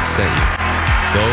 say it. Go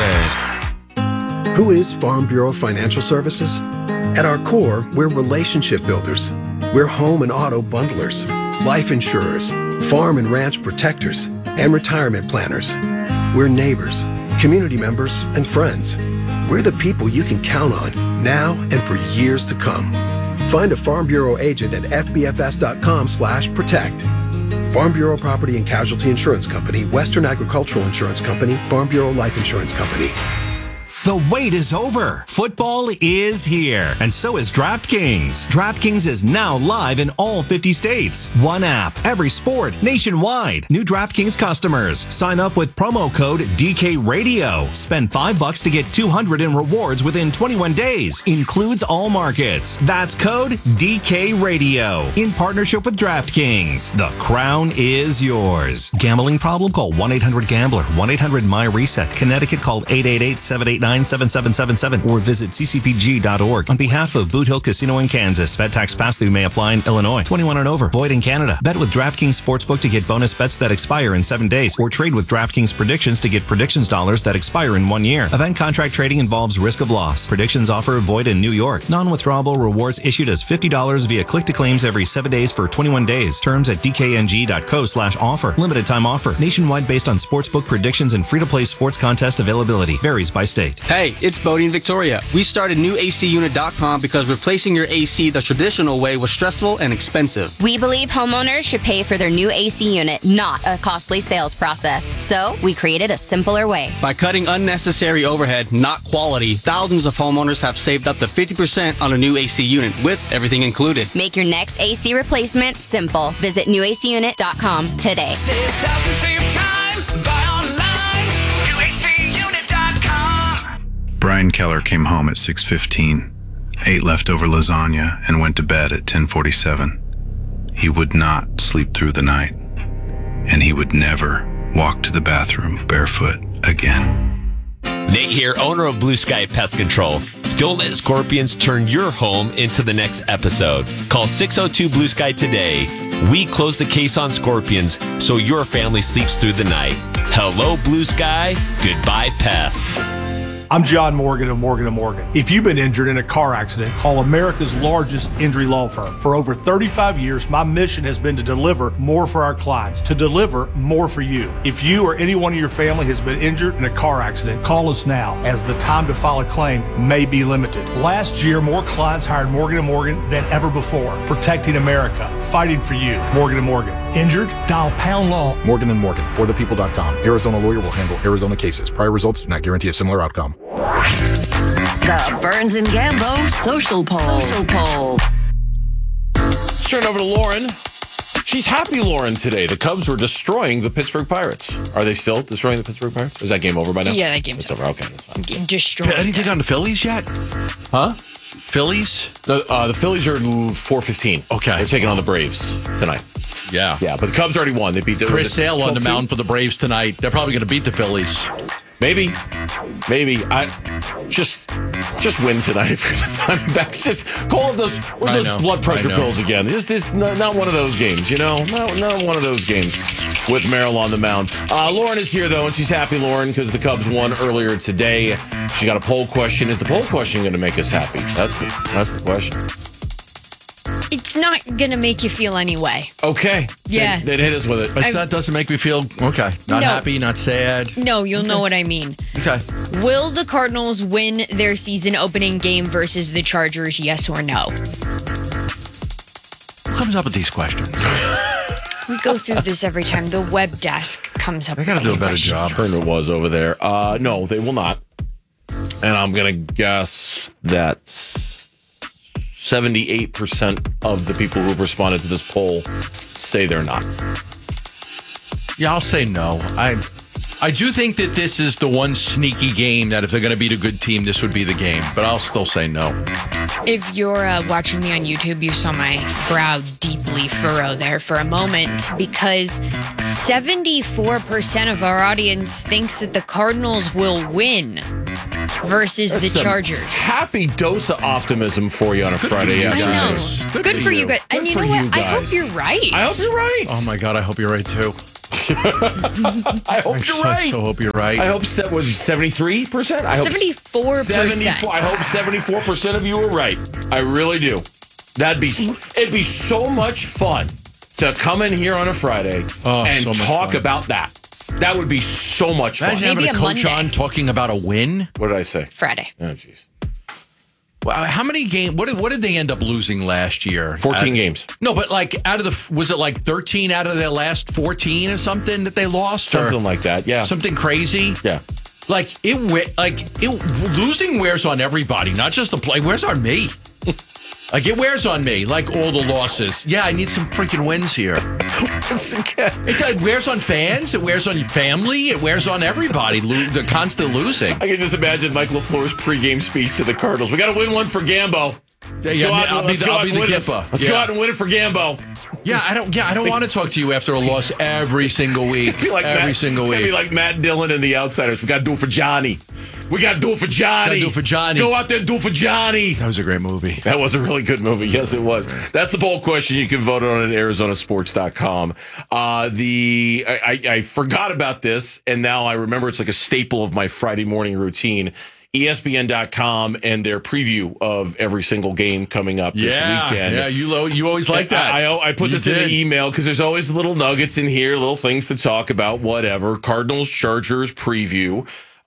Red. Who is Farm Bureau Financial Services? At our core, we're relationship builders. We're home and auto bundlers, life insurers, farm and ranch protectors, and retirement planners. We're neighbors, community members, and friends. We're the people you can count on now and for years to come. Find a Farm Bureau agent at fbfs.com/protect. Farm Bureau Property and Casualty Insurance Company, Western Agricultural Insurance Company, Farm Bureau Life Insurance Company. The wait is over. Football is here, and so is DraftKings. DraftKings is now live in all 50 states. One app, every sport, nationwide. New DraftKings customers. Sign up with promo code DKRadio. Spend $5 to get $200 in rewards within 21 days. Includes all markets. That's code DKRadio. In partnership with DraftKings. The crown is yours. Gambling problem? Call 1-800-GAMBLER. 1-800-MY-RESET. Connecticut, call 888-789-7777 or visit ccpg.org. On behalf of Boot Hill Casino in Kansas, bet tax pass-through may apply in Illinois. 21 and over. Void in Canada. Bet with DraftKings Sportsbook to get bonus bets that expire in 7 days, or trade with DraftKings Predictions to get predictions dollars that expire in 1 year. Event contract trading involves risk of loss. Predictions offer void in New York. Non-withdrawable rewards issued as $50 via click-to-claims every 7 days for 21 days. Terms at dkng.co/offer. Limited time offer. Nationwide based on sportsbook predictions and free-to-play sports contest availability. Varies by state. Hey, it's Bodie and Victoria. We started newacunit.com because replacing your AC the traditional way was stressful and expensive. We believe homeowners should pay for their new AC unit, not a costly sales process. So we created a simpler way. By cutting unnecessary overhead, not quality, thousands of homeowners have saved up to 50% on a new AC unit with everything included. Make your next AC replacement simple. Visit newacunit.com today. Save thousands, save time, buy online, newacunit.com. Brian Keller came home at 6:15, ate leftover lasagna, and went to bed at 10:47. He would not sleep through the night, and he would never walk to the bathroom barefoot again. Nate here, owner of Blue Sky Pest Control. Don't let scorpions turn your home into the next episode. Call 602 Blue Sky today. We close the case on scorpions so your family sleeps through the night. Hello, Blue Sky. Goodbye, pests. I'm John Morgan of Morgan & Morgan. If you've been injured in a car accident, call America's largest injury law firm. For over 35 years, my mission has been to deliver more for our clients, to deliver more for you. If you or anyone in your family has been injured in a car accident, call us now, as the time to file a claim may be limited. Last year, more clients hired Morgan & Morgan than ever before, protecting America, fighting for you. Morgan & Morgan. Injured? Dial pound law. Morgan & Morgan, forthepeople.com. Arizona lawyer will handle Arizona cases. Prior results do not guarantee a similar outcome. The Burns and Gambo Social Poll. Let's turn over to Lauren. She's happy, Lauren, today. The Cubs were destroying the Pittsburgh Pirates. Are they still destroying the Pittsburgh Pirates? Is that game over by now? Yeah, that game's over. Okay, that's fine. Destroyed. Anything on the Phillies yet? Huh? Phillies? The Phillies are 4:15. Okay. They're taking on the Braves tonight. Yeah. Yeah, but the Cubs already won. They beat Chris Sale on the mound for the Braves tonight. They're probably going to beat the Phillies. Maybe. I just win tonight for the Diamondbacks. Just call up those blood pressure pills again. Just not one of those games, you know? Not one of those games with Merrill on the mound. Lauren is here, though, and she's happy, Lauren, because the Cubs won earlier today. She got a poll question. Is the poll question going to make us happy? That's the question. It's not going to make you feel any way. Okay. Yeah. They'd hit us with it. That doesn't make me feel, okay. Not happy, not sad. No, you'll know what I mean. Okay. Will the Cardinals win their season opening game versus the Chargers, yes or no? Who comes up with these questions? We go through this every time. The web desk comes up with I got to do a better job. Turner was over there. No, they will not. And I'm going to guess that 78% of the people who've responded to this poll say they're not. Yeah, I'll say no. I do think that this is the one sneaky game that if they're going to beat a good team, this would be the game. But I'll still say no. If you're watching me on YouTube, you saw my brow deeply furrow there for a moment because 74% of our audience thinks that the Cardinals will win versus the Chargers. Happy dose of optimism for you on a Friday afternoon. Good for you guys. And you know what? I hope you're right. I hope you're right. Oh, my God. I hope you're right, too. I hope you're right. I so hope you're right. I hope was 73%? I hope 74%. 74. I hope 74% of you are right. I really do. It'd be so much fun to come in here on a Friday and so talk about that. That would be so much fun. Imagine having a coach Monday. on talking about a win. What did I say? Friday. Oh, jeez. Well, how many games? What did they end up losing last year? 14 games. No, but like was it like 13 out of their last 14 or something that they lost? Something like that, yeah. Something crazy? Yeah. Losing wears on everybody, not just the play. It wears on me. Like, it wears on me, like all the losses. Yeah, I need some freaking wins here. Once again. It wears on fans. It wears on your family. It wears on everybody, the constant losing. I can just imagine Mike LaFleur's pregame speech to the Cardinals. We got to win one for Gambo. Let's go out and win it for Gambo. Yeah, I don't want to talk to you after a loss every single week. It's gonna be like Matt Dillon and the Outsiders. We got to do it for Johnny. We got to do it for Johnny. Go out there and do it for Johnny. That was a great movie. That was a really good movie. Yes, it was. That's the poll question. You can vote on it at ArizonaSports.com. I forgot about this, and now I remember it's like a staple of my Friday morning routine. ESPN.com and their preview of every single game coming up this weekend. Yeah, you always like that. I put this in the email because there's always little nuggets in here, little things to talk about, whatever. Cardinals, Chargers preview.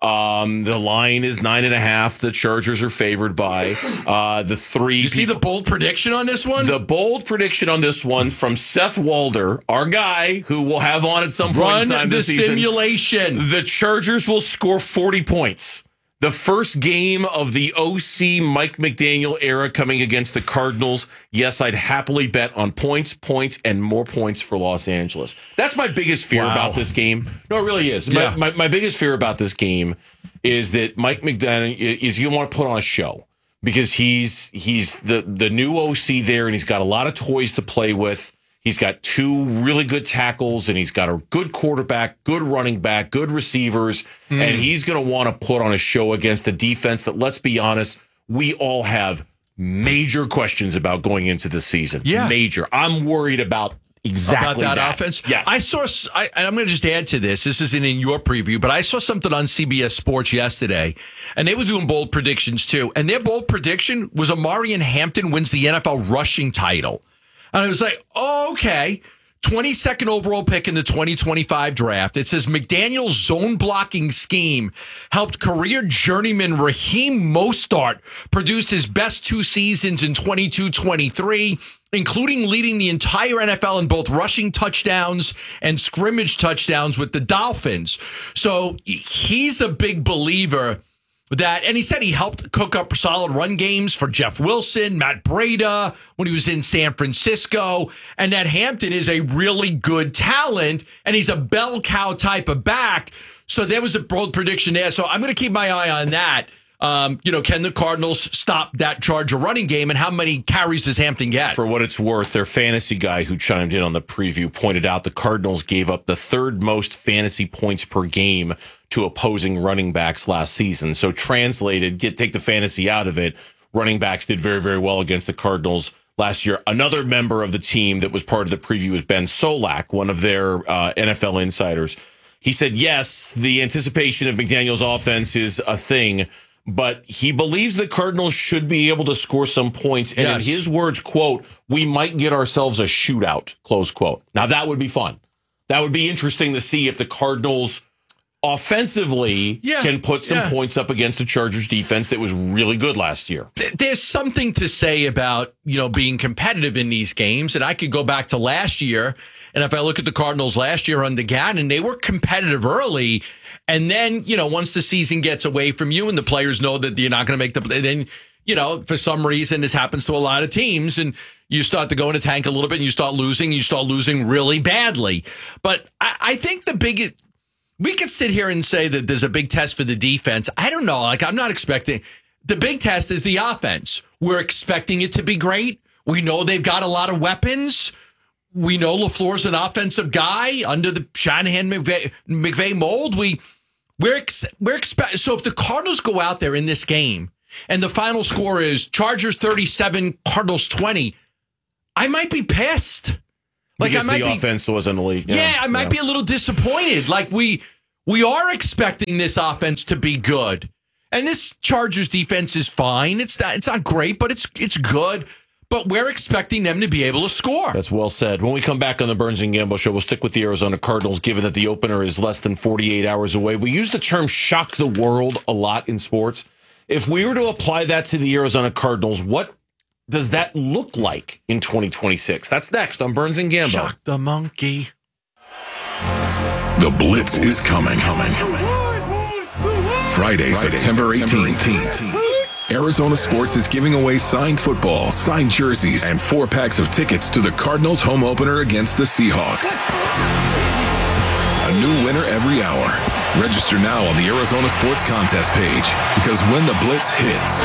The line is 9.5. The Chargers are favored by the 3. You see the bold prediction on this one? The bold prediction on this one from Seth Walder, our guy who we'll have on at some point in time this season. Run the simulation. The Chargers will score 40 points. The first game of the OC Mike McDaniel era coming against the Cardinals. Yes, I'd happily bet on points, and more points for Los Angeles. That's my biggest fear about this game. No, it really is. Yeah. My biggest fear about this game is that Mike McDaniel is you want to put on a show because he's the new OC there, and he's got a lot of toys to play with. He's got 2 really good tackles, and he's got a good quarterback, good running back, good receivers, and he's going to want to put on a show against a defense that, let's be honest, we all have major questions about going into the season. Yeah. Major. I'm worried about exactly that offense. Yes. I'm going to just add to this. This isn't in your preview, but I saw something on CBS Sports yesterday, and they were doing bold predictions too. And their bold prediction was Omarion Hampton wins the NFL rushing title. And I was like, oh, okay. 22nd overall pick in the 2025 draft. It says McDaniel's zone blocking scheme helped career journeyman Raheem Mostert produce his best 2 seasons in 22-23, including leading the entire NFL in both rushing touchdowns and scrimmage touchdowns with the Dolphins. So he's a big believer that, and he said he helped cook up solid run games for Jeff Wilson, Matt Breida when he was in San Francisco, and that Hampton is a really good talent, and he's a bell cow type of back. So there was a bold prediction there. So I'm going to keep my eye on that. Can the Cardinals stop that Charger running game, and how many carries does Hampton get? For what it's worth, their fantasy guy who chimed in on the preview pointed out the Cardinals gave up the 3rd most fantasy points per game to opposing running backs last season. So translated, take the fantasy out of it, running backs did very, very well against the Cardinals last year. Another member of the team that was part of the preview was Ben Solak, one of their NFL insiders. He said, yes, the anticipation of McDaniel's offense is a thing, but he believes the Cardinals should be able to score some points. And in his words, quote, we might get ourselves a shootout, close quote. Now, that would be fun. That would be interesting to see if the Cardinals offensively can put some points up against the Chargers defense that was really good last year. There's something to say about, being competitive in these games. And I could go back to last year. And if I look at the Cardinals last year under Gannon, they were competitive early. And then, once the season gets away from you and the players know that you're not going to make then, for some reason, this happens to a lot of teams, and you start to go in a tank a little bit and you start losing really badly. But I think we could sit here and say that there's a big test for the defense. I don't know. I'm not expecting. The big test is the offense. We're expecting it to be great. We know they've got a lot of weapons. We know LaFleur's an offensive guy under the Shanahan McVay mold. We're expecting. So if the Cardinals go out there in this game and the final score is Chargers 37, Cardinals 20, I might be pissed. Like because I might the offense wasn't elite. Yeah, I might be a little disappointed. Like we are expecting this offense to be good. And this Chargers defense is fine. It's not great, but it's good. But we're expecting them to be able to score. That's well said. When we come back on the Burns and Gambo Show, we'll stick with the Arizona Cardinals, given that the opener is less than 48 hours away. We use the term shock the world a lot in sports. If we were to apply that to the Arizona Cardinals, what does that look like in 2026? That's next on Burns and Gambo. Shock the monkey. The Blitz is coming. Friday, September 18th. Arizona Sports is giving away signed footballs, signed jerseys, and 4 packs of tickets to the Cardinals home opener against the Seahawks. A new winner every hour. Register now on the Arizona Sports contest page, because when the Blitz hits,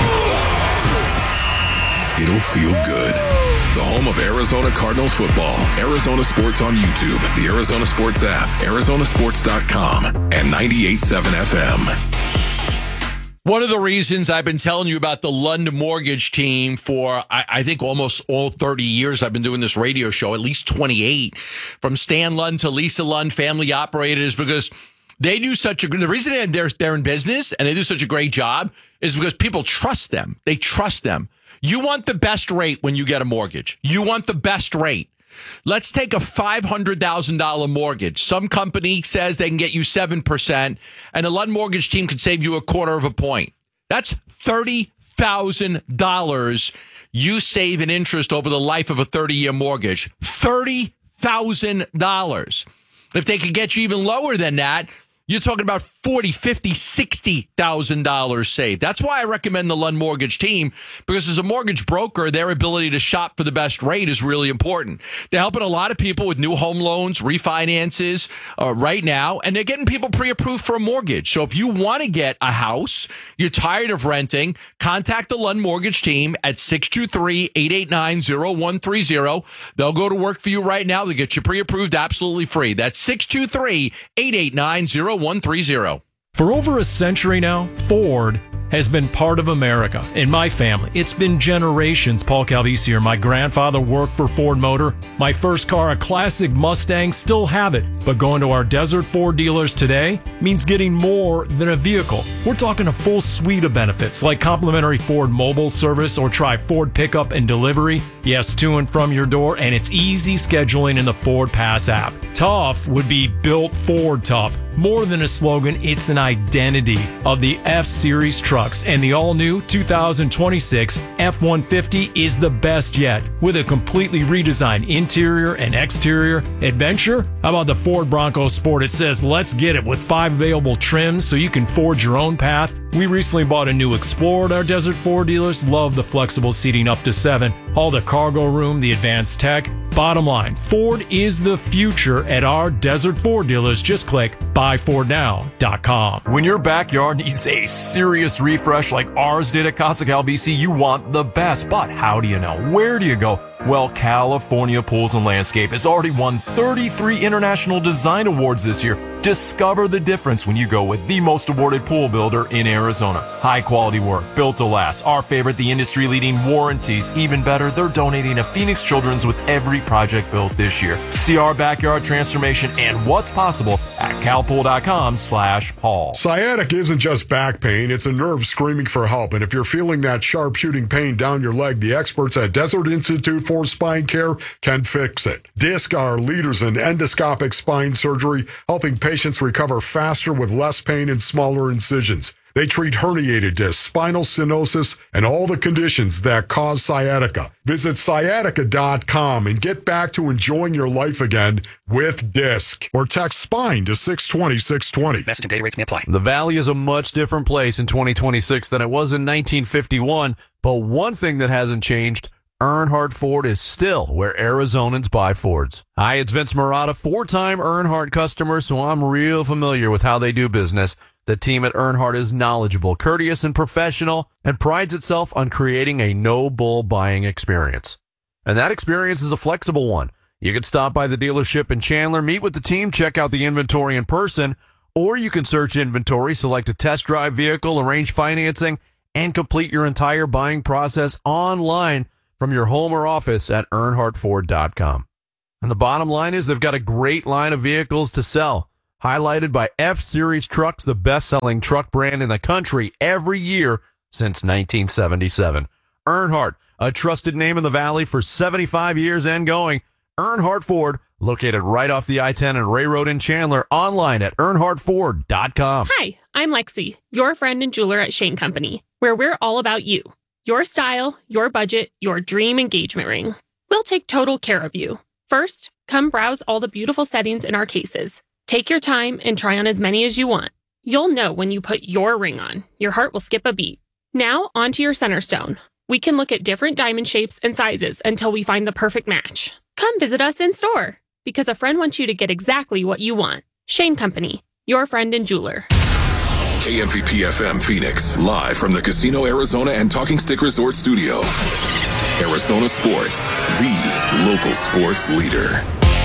it'll feel good. The home of Arizona Cardinals football. Arizona Sports on YouTube, the Arizona Sports app, Arizonasports.com, and 98.7 FM. One of the reasons I've been telling you about the Lund Mortgage Team for, I think, almost all 30 years I've been doing this radio show, at least 28, from Stan Lund to Lisa Lund, family operators, because they do such a good, the reason they're in business and they do such a great job is because people trust them. They trust them. You want the best rate when you get a mortgage. You want the best rate. Let's take a $500,000 mortgage. Some company says they can get you 7%, and the Lund Mortgage Team could save you 1/4 point. That's $30,000 you save in interest over the life of a 30-year mortgage. $30,000. If they could get you even lower than that, you're talking about $40,000, $50,000, $60,000 saved. That's why I recommend the Lund Mortgage Team, because as a mortgage broker, their ability to shop for the best rate is really important. They're helping a lot of people with new home loans, refinances right now, and they're getting people pre-approved for a mortgage. So if you want to get a house, you're tired of renting, contact the Lund Mortgage Team at 623-889-0130. They'll go to work for you right now. They'll get you pre-approved absolutely free. That's 623-889-0130. For over a century now, Ford has been part of America. In my family, it's been generations. Paul Calvisi here. My grandfather worked for Ford Motor. My first car, a classic Mustang, still have it. But going to our Desert Ford dealers today means getting more than a vehicle. We're talking a full suite of benefits like complimentary Ford mobile service, or try Ford pickup and delivery. Yes, to and from your door, and it's easy scheduling in the Ford Pass app. Tough would be built Ford tough. More than a slogan, it's an identity of the F-Series trucks, and the all-new 2026 F-150 is the best yet, with a completely redesigned interior and exterior. Adventure? How about the Ford Bronco Sport? It says, let's get it, with 5 available trims so you can forge your own path. We recently bought a new Explorer at our Desert Ford dealers. Love the flexible seating up to 7, all the cargo room, the advanced tech. Bottom line, Ford is the future at our Desert Ford dealers. Just click buyfordnow.com. When your backyard needs a serious refresh like ours did at Casa Calvisi, you want the best. But how do you know? Where do you go? Well, California Pools and Landscape has already won 33 International Design Awards this year. Discover the difference when you go with the most awarded pool builder in Arizona. High quality work, built to last. Our favorite, the industry leading warranties. Even better, they're donating to Phoenix Children's with every project built this year. See our backyard transformation and what's possible at calpool.com/Paul. Sciatica isn't just back pain, it's a nerve screaming for help. And if you're feeling that sharp shooting pain down your leg, the experts at Desert Institute for Spine Care can fix it. DISC are leaders in endoscopic spine surgery, helping patients recover faster with less pain and smaller incisions. They treat herniated discs, spinal stenosis, and all the conditions that cause sciatica. Visit sciatica.com and get back to enjoying your life again with DISC. Or text SPINE to 620-620. Message and data rates may apply. The Valley is a much different place in 2026 than it was in 1951, but one thing that hasn't changed, Earnhardt Ford is still where Arizonans buy Fords. Hi, it's Vince Marotta, 4-time Earnhardt customer, so I'm real familiar with how they do business. The team at Earnhardt is knowledgeable, courteous, and professional, and prides itself on creating a no-bull buying experience. And that experience is a flexible one. You can stop by the dealership in Chandler, meet with the team, check out the inventory in person, or you can search inventory, select a test drive vehicle, arrange financing, and complete your entire buying process online from your home or office at EarnhardtFord.com. And the bottom line is they've got a great line of vehicles to sell, highlighted by F-Series trucks, the best-selling truck brand in the country every year since 1977. Earnhardt, a trusted name in the Valley for 75 years and going. Earnhardt Ford, located right off the I-10 and Ray Road in Chandler, online at earnhardtford.com. Hi, I'm Lexi, your friend and jeweler at Shane Company, where we're all about you. Your style, your budget, your dream engagement ring. We'll take total care of you. First, come browse all the beautiful settings in our cases. Take your time and try on as many as you want. You'll know when you put your ring on. Your heart will skip a beat. Now, onto your center stone. We can look at different diamond shapes and sizes until we find the perfect match. Come visit us in store, because a friend wants you to get exactly what you want. Shane Company, your friend and jeweler. KMVP FM Phoenix, live from the Casino Arizona and Talking Stick Resort Studio. Arizona Sports, the local sports leader.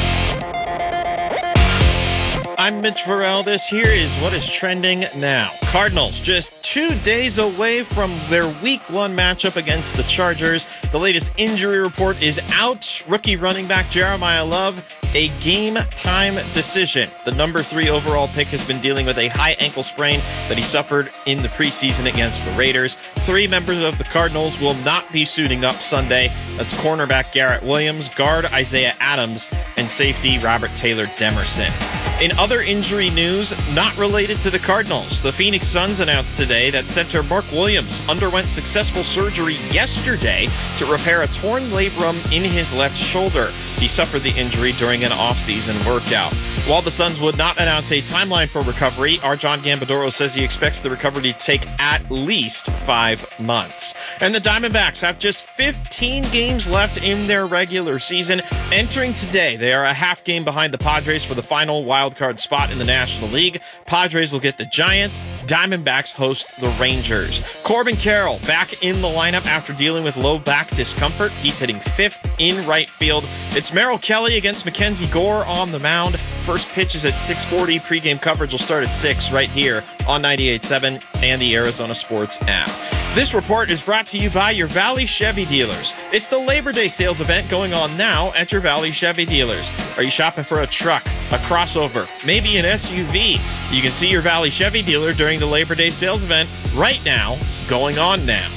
I'm Mitch Varell. This here is what is trending now. Cardinals just 2 days away from their Week 1 matchup against the Chargers. The latest injury report is out. Rookie running back Jeremiah Love, a game-time decision. The number 3 overall pick has been dealing with a high ankle sprain that he suffered in the preseason against the Raiders. 3 members of the Cardinals will not be suiting up Sunday. That's cornerback Garrett Williams, guard Isaiah Adams, and safety Robert Taylor Demerson. In other injury news, not related to the Cardinals, the Phoenix Suns announced today that center Mark Williams underwent successful surgery yesterday to repair a torn labrum in his left shoulder. He suffered the injury during an off-season workout. While the Suns would not announce a timeline for recovery, our John Gambadoro says he expects the recovery to take at least 5 months. And the Diamondbacks have just 15 games left in their regular season. Entering today, they are a half game behind the Padres for the final wildcard spot in the National League. Padres will get the Giants. Diamondbacks host the Rangers. Corbin Carroll back in the lineup after dealing with low back discomfort. He's hitting 5th in right field. It's Merrill Kelly against Mackenzie Gore on the mound. First pitch is at 6:40. Pre-game coverage will start at 6 right here on 98.7 and the Arizona Sports app. This report is brought to you by your Valley Chevy dealers. It's the Labor Day sales event going on now at your Valley Chevy dealers. Are you shopping for a truck, a crossover, maybe an SUV? You can see your Valley Chevy dealer during the Labor Day sales event right now, going on now.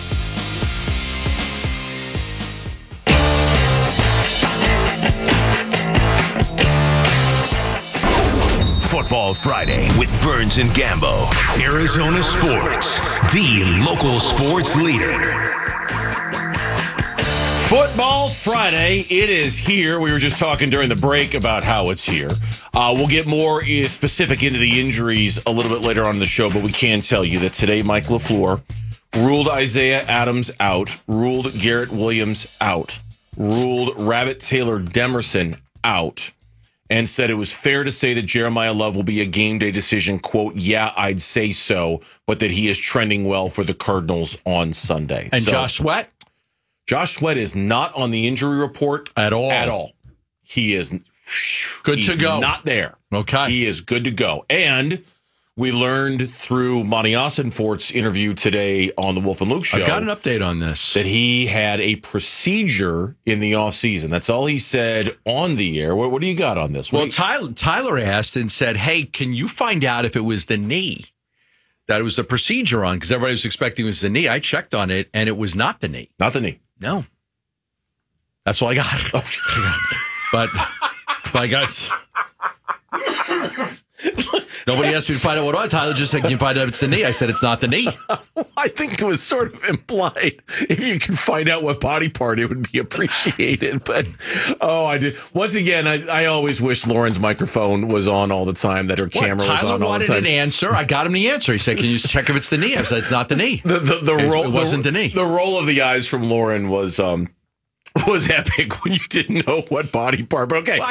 Football Friday with Burns and Gambo. Arizona Sports, the local sports leader. Football Friday, it is here. We were just talking during the break about how it's here. We'll get more specific into the injuries a little bit later on in the show, but we can tell you that today Mike LaFleur ruled Isaiah Adams out, ruled Garrett Williams out, ruled Rabbit Taylor Demerson out, and said it was fair to say that Jeremiah Love will be a game day decision. Quote, yeah, I'd say so, but that he is trending well for the Cardinals on Sunday. And so, Josh Sweat? Josh Sweat is not on the injury report at all. At all. He is good to go. Not there. Okay. He is good to go. And we learned through Monty Ossenfort's interview today on the Wolf and Luke show. I got an update on this. That he had a procedure in the offseason. That's all he said on the air. What do you got on this? Tyler asked and said, hey, can you find out if it was the knee that it was the procedure on? Because everybody was expecting it was the knee. I checked on it, and it was not the knee. Not the knee. No. That's all I got. But I got... Nobody asked me to find out what it was. Tyler just said, can you find out if it's the knee? I said, it's not the knee. I think it was sort of implied. If you could find out what body part, it would be appreciated. But, I did. Once again, I always wish Lauren's microphone was on all the time, that her camera was on all the time. Tyler wanted an answer. I got him the answer. He said, can you check if it's the knee? I said, it's not the knee. It wasn't the knee. The roll of the eyes from Lauren was epic when you didn't know what body part. But okay, well, I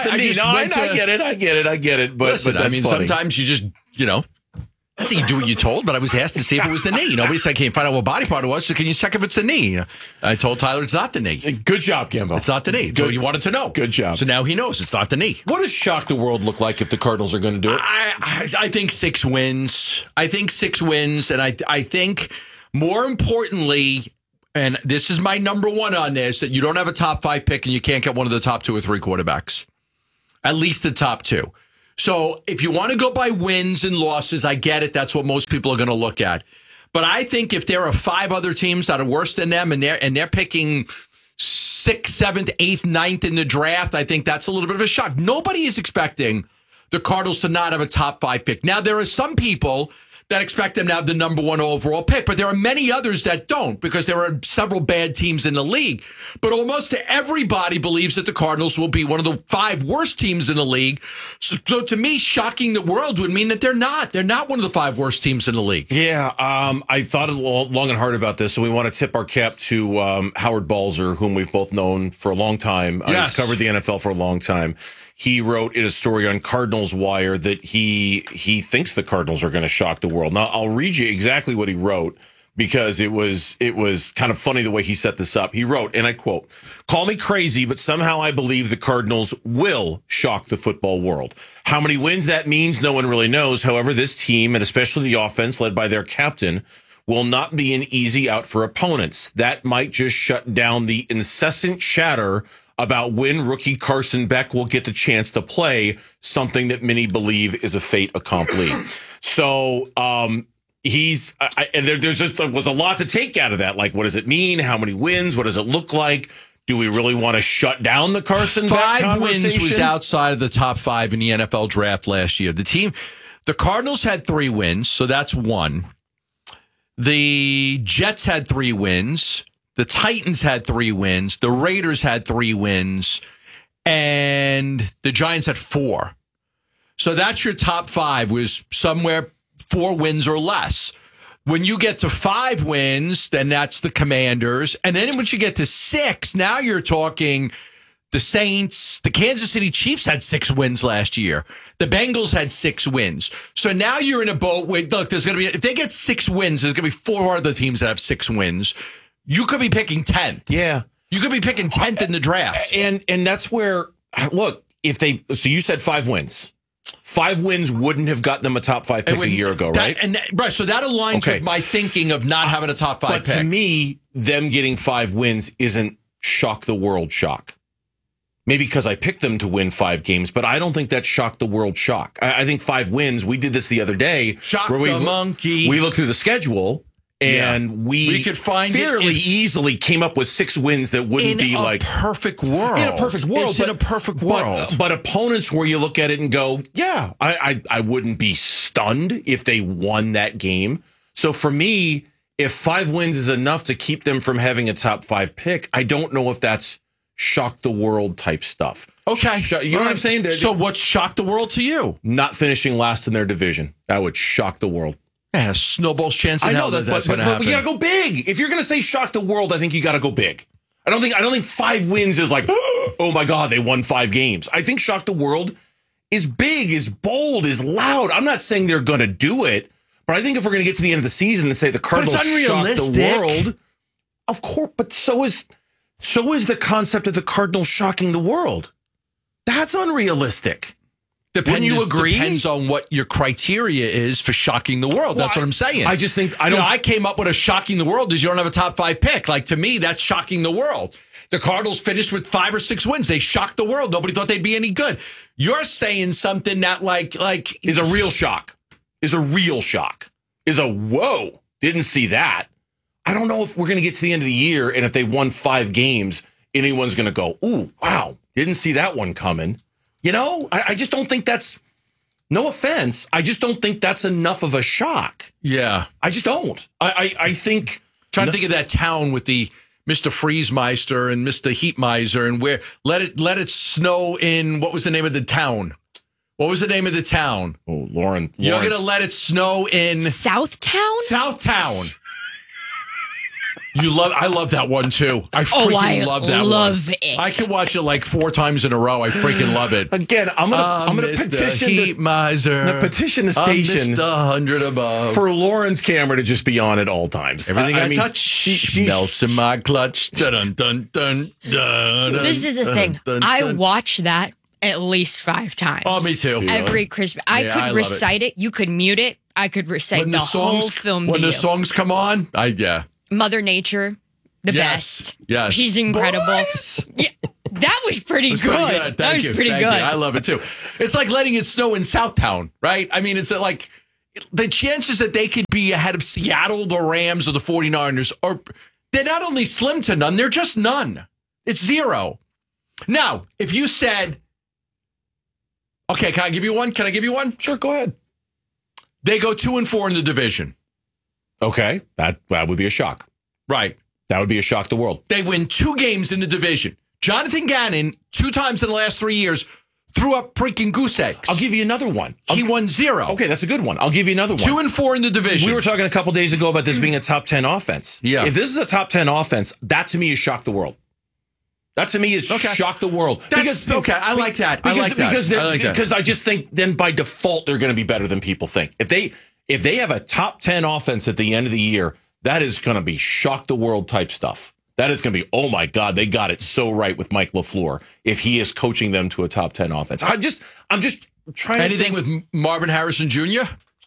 get it. But listen, but that's funny. Sometimes you just, I think you do what you're told, but I was asked to see if it was the knee. Nobody said, can you find out what body part it was? So can you check if it's the knee? I told Tyler it's not the knee. Good job, Gambo. It's not the knee. So you wanted to know. Good job. So now he knows it's not the knee. What does shock the world look like if the Cardinals are going to do it? I think 6 wins. And I think more importantly, and this is my number one on this, that you don't have a top 5 pick and you can't get one of the top 2 or 3 quarterbacks. At least the top 2. So if you want to go by wins and losses, I get it. That's what most people are going to look at. But I think if there are 5 other teams that are worse than them and they're picking 6th, 7th, 8th, 9th in the draft, I think that's a little bit of a shock. Nobody is expecting the Cardinals to not have a top 5 pick. Now, there are some people that expect them to have the number 1 overall pick, but there are many others that don't because there are several bad teams in the league. But almost everybody believes that the Cardinals will be one of the 5 worst teams in the league. So to me, shocking the world would mean that they're not. They're not one of the 5 worst teams in the league. Yeah, I thought long and hard about this, so we want to tip our cap to Howard Balzer, whom we've both known for a long time. Yes. He's covered the NFL for a long time. He wrote in a story on Cardinals Wire that he thinks the Cardinals are going to shock the world. Now, I'll read you exactly what he wrote because it was kind of funny the way he set this up. He wrote, and I quote, "Call me crazy, but somehow I believe the Cardinals will shock the football world. How many wins that means, no one really knows. However, this team, and especially the offense led by their captain, will not be an easy out for opponents. That might just shut down the incessant chatter about when rookie Carson Beck will get the chance to play, something that many believe is a fait accompli." So there was a lot to take out of that. Like, what does it mean? How many wins? What does it look like? Do we really want to shut down the Carson Beck 5 wins was conversation? outside of the top 5 in the NFL draft last year. The Cardinals had 3 wins, so that's 1. The Jets had 3 wins. The Titans had 3 wins. The Raiders had 3 wins. And the Giants had 4. So that's your top 5, was somewhere 4 wins or less. When you get to 5 wins, then that's the Commanders. And then once you get to 6, now you're talking the Saints. The Kansas City Chiefs had 6 wins last year. The Bengals had 6 wins. So now you're in a boat where, look, there's going to be, if they get 6 wins, there's going to be 4 other teams that have 6 wins. You could be picking 10th. Yeah. You could be picking 10th in the draft. And that's where, look, so you said 5 wins. 5 wins wouldn't have gotten them a top 5 pick a year ago, right? Right. So that aligns with my thinking of not having a top 5 but pick. To me, them getting 5 wins isn't shock the world shock. Maybe because I picked them to win 5 games, but I don't think that's shock the world shock. I think 5 wins, we did this the other day. Shock the monkey. We looked through the schedule. And we could find fairly easily came up with 6 wins that wouldn't be like perfect world. In a perfect world. It's in a perfect world. But opponents where you look at it and go, yeah, I wouldn't be stunned if they won that game. So for me, if 5 wins is enough to keep them from having a top 5 pick, I don't know if that's shock the world type stuff. Okay. You know what I'm saying? So what's shock the world to you? Not finishing last in their division. That would shock the world. Man, a snowball's chance in hell that's going to happen. But we got to go big. If you're going to say shock the world, I think you got to go big. I don't think 5 wins is like, oh my God, they won 5 games. I think shock the world is big, is bold, is loud. I'm not saying they're going to do it, but I think if we're going to get to the end of the season and say the Cardinals shocked the world, of course, but so is the concept of the Cardinals shocking the world. That's unrealistic. You agree? Depends on what your criteria is for shocking the world. That's what I'm saying. I just think I came up with a shocking the world is you don't have a top 5 pick. Like, to me, that's shocking the world. The Cardinals finished with 5 or 6 wins. They shocked the world. Nobody thought they'd be any good. You're saying something that like is a real shock. Is a real shock. Is a whoa. Didn't see that. I don't know if we're going to get to the end of the year and if they won 5 games, anyone's going to go, ooh, wow, didn't see that one coming. You know, I just don't think that's, no offense, I just don't think that's enough of a shock. Yeah. I just don't. I think. Trying to think of that town with the Mr. Freezemeister and Mr. Heatmeister and where let it snow in, what was the name of the town? What was the name of the town? Oh, Lauren. You're going to let it snow in Southtown? Southtown. I love that one too. I freaking love that one. Love it. I can watch it like 4 times in a row. I freaking love it. Again, I'm gonna petition the station Mr. 100 above for Lauren's camera to just be on at all times. Everything I touch, she melts in my clutch. Dun, dun, dun, dun, This is the thing. I watch that at least 5 times. Oh, me too. Every Christmas. I could recite it. You could mute it. I could recite the whole film. When the songs come on, Mother Nature, the Yes. best. Yes. She's incredible. Yeah, that was pretty good. Thank That was you. pretty Thank good. you. I love it too. It's like letting it snow in Southtown, right? I mean, it's like the chances that they could be ahead of Seattle, the Rams, or the 49ers they're not only slim to none, they're just none. It's zero. Now, if you said, okay, can I give you one? Sure, go ahead. They go 2-4 in the division. Okay, that would be a shock. Right. That would be a shock to the world. They win 2 games in the division. Jonathan Gannon, 2 times in the last 3 years, threw up freaking goose eggs. I'll give you another one. He won 0. Okay, that's a good one. I'll give you another one. 2-4 in the division. We were talking a couple days ago about this being a top 10 offense. Yeah. If this is a top 10 offense, that to me is shock the world. That to me is shock the world. Okay, I like that. Because I just think then by default they're going to be better than people think. If they have a top 10 offense at the end of the year, that is going to be shock the world type stuff. That is going to be, oh my God, they got it so right with Mike LaFleur if he is coaching them to a top 10 offense. I'm just trying Anything to think. with Marvin Harrison Jr.?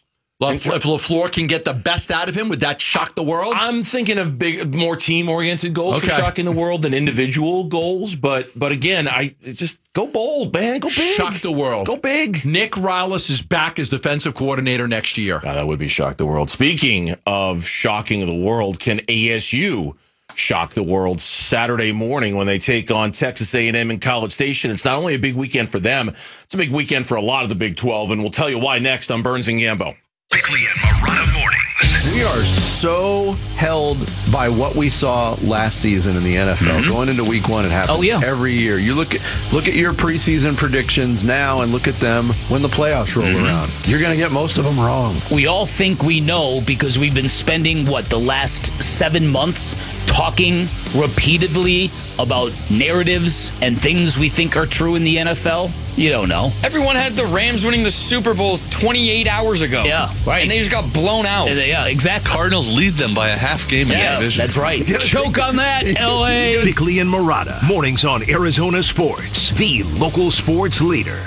If LaFleur can get the best out of him, would that shock the world? I'm thinking of more team-oriented goals for shocking the world than individual goals. But again, I just go bold, man. Go big. Shock the world. Go big. Nick Rallis is back as defensive coordinator next year. That would be shock the world. Speaking of shocking the world, can ASU shock the world Saturday morning when they take on Texas A&M in College Station? It's not only a big weekend for them, it's a big weekend for a lot of the Big 12, and we'll tell you why next on Burns and Gambo. Bickley and Marotta mornings. We are so held by what we saw last season in the NFL. Going into week 1, it happens every year. You look at your preseason predictions now and look at them when the playoffs roll around. You're going to get most of them wrong. We all think we know because we've been spending, the last 7 months talking repeatedly about narratives and things we think are true in the NFL. You don't know. Everyone had the Rams winning the Super Bowl 28 hours ago. Yeah, right. And they just got blown out. Yeah, exactly. Cardinals lead them by a half game. Yes, that's right. Choke on that, LA. Bickley and Marotta, mornings on Arizona Sports, the local sports leader.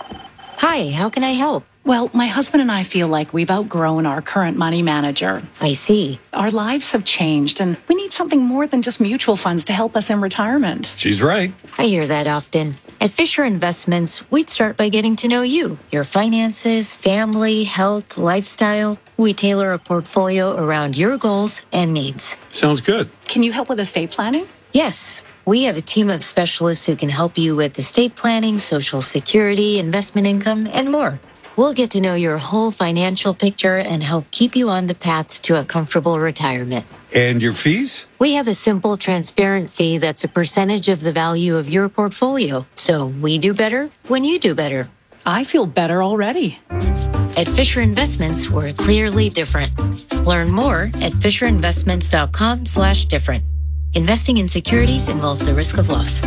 Hi, how can I help? Well, my husband and I feel like we've outgrown our current money manager. I see. Our lives have changed, and we need something more than just mutual funds to help us in retirement. She's right. I hear that often. At Fisher Investments, we'd start by getting to know you, your finances, family, health, lifestyle. We tailor a portfolio around your goals and needs. Sounds good. Can you help with estate planning? Yes. We have a team of specialists who can help you with estate planning, Social Security, investment income, and more. We'll get to know your whole financial picture and help keep you on the path to a comfortable retirement. And your fees? We have a simple, transparent fee that's a percentage of the value of your portfolio. So we do better when you do better. I feel better already. At Fisher Investments, we're clearly different. Learn more at FisherInvestments.com/different. Investing in securities involves the risk of loss.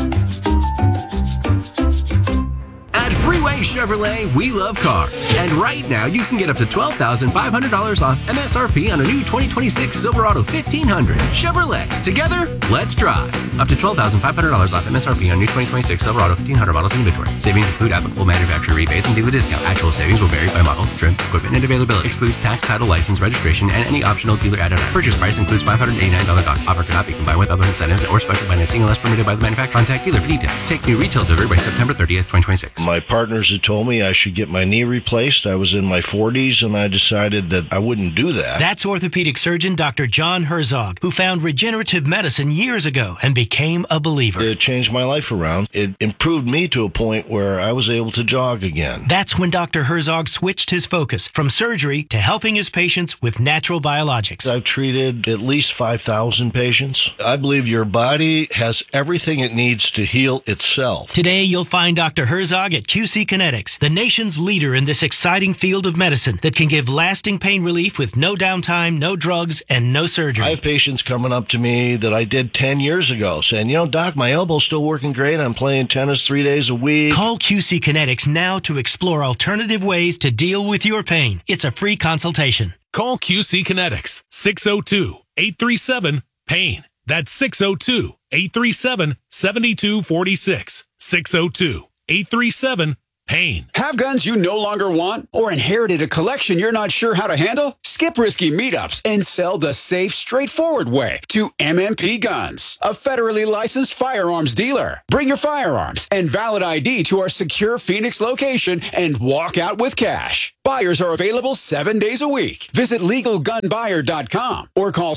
At Freeway Chevrolet, we love cars. And right now, you can get up to $12,500 off MSRP on a new 2026 Silverado 1500. Chevrolet. Together, let's drive. Up to $12,500 off MSRP on new 2026 Silverado 1500 models in inventory. Savings include applicable manufacturer rebates and dealer discounts. Actual savings will vary by model, trim, equipment, and availability. Excludes tax, title, license, registration, and any optional dealer added on. Purchase price includes $589 cost. Offer cannot be combined with other incentives or special financing unless permitted by the manufacturer. Contact dealer for details. Take new retail delivery by September 30th, 2026. My partners had told me I should get my knee replaced. I was in my 40s, and I decided that I wouldn't do that. That's orthopedic surgeon Dr. John Herzog, who found regenerative medicine years ago and became a believer. It changed my life around. It improved me to a point where I was able to jog again. That's when Dr. Herzog switched his focus from surgery to helping his patients with natural biologics. I've treated at least 5,000 patients. I believe your body has everything it needs to heal itself. Today, you'll find Dr. Herzog at QC Kinetics, the nation's leader in this exciting field of medicine that can give lasting pain relief with no downtime, no drugs, and no surgery. I have patients coming up to me that I did 10 years ago saying, Doc, my elbow's still working great. I'm playing tennis 3 days a week. Call QC Kinetics now to explore alternative ways to deal with your pain. It's a free consultation. Call QC Kinetics, 602-837-PAIN. That's 602-837-7246. 602-837-PAIN. pain. Have guns you no longer want or inherited a collection you're not sure how to handle? Skip risky meetups and sell the safe, straightforward way to MMP Guns, a federally licensed firearms dealer. Bring your firearms and valid ID to our secure Phoenix location and walk out with cash. Buyers are available 7 days a week. Visit LegalGunBuyer.com or call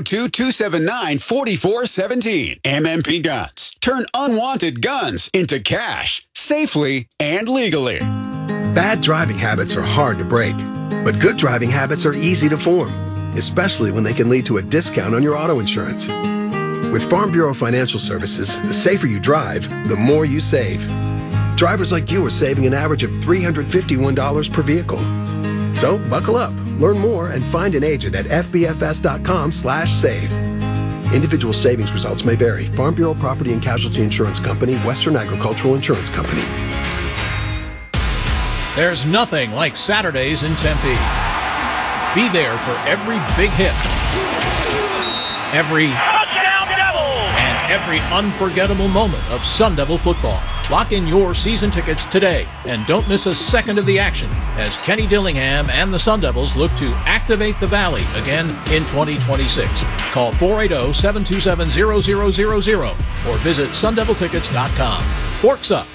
602-279-4417. MMP Guns. Turn unwanted guns into cash, safely and legally. Bad driving habits are hard to break, but good driving habits are easy to form, especially when they can lead to a discount on your auto insurance. With Farm Bureau Financial Services, the safer you drive, the more you save. Drivers like you are saving an average of $351 per vehicle. So buckle up, learn more, and find an agent at fbfs.com/save. Individual savings results may vary. Farm Bureau Property and Casualty Insurance Company, Western Agricultural Insurance Company. There's nothing like Saturdays in Tempe. Be there for every big hit, every unforgettable moment of Sun Devil football. Lock in your season tickets today and don't miss a second of the action as Kenny Dillingham and the Sun Devils look to activate the Valley again in 2026. Call 480-727-0000 or visit sundeviltickets.com. Forks up.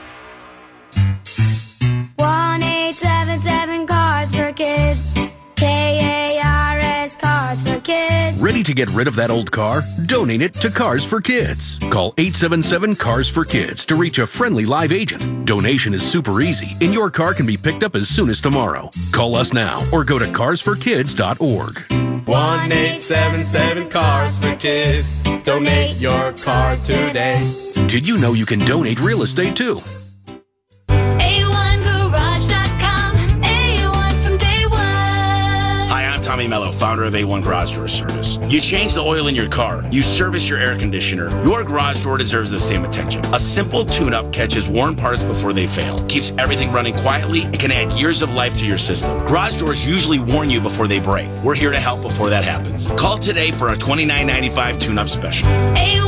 1-877 Cars for Kids. KARS Cars for Kids. Ready to get rid of that old car? Donate it to Cars for Kids. Call 877 Cars for Kids to reach a friendly live agent. Donation is super easy, and your car can be picked up as soon as tomorrow. Call us now or go to carsforkids.org. 1-877 Cars for Kids. Donate your car today. Did you know you can donate real estate too? A1Garage.com. A1 from day one. Hi, I'm Tommy Mello, founder of A1 Garage Door Service. You change the oil in your car. You service your air conditioner. Your garage door deserves the same attention. A simple tune-up catches worn parts before they fail, keeps everything running quietly, and can add years of life to your system. Garage doors usually warn you before they break. We're here to help before that happens. Call today for a $29.95 tune-up special. A1